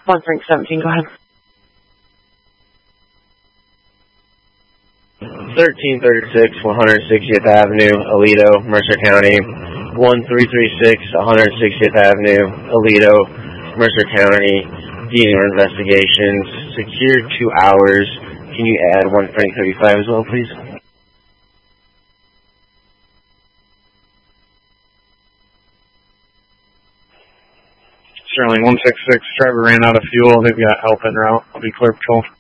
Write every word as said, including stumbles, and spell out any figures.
one Frank seventeen, go ahead. thirteen thirty-six, one hundred sixtieth Avenue, Aledo, Mercer County. one three three six, one hundred sixtieth Avenue, Aledo, Mercer County. Dealing with investigations. Secure two hours. Can you add one Frank thirty-five as well, please? Sterling one six six, driver ran out of fuel. They've got help en route. I'll be clear patrol.